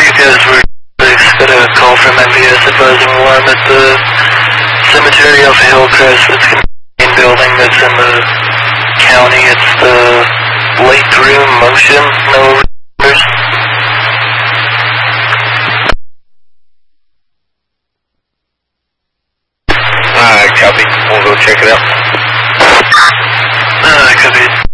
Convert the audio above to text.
you guys were got a call from MVS advising alarm at the cemetery off of Hillcrest. It's the main building that's in the county. It's the late room motion. No rumors. Alright, copy. We'll go check it out. Copy.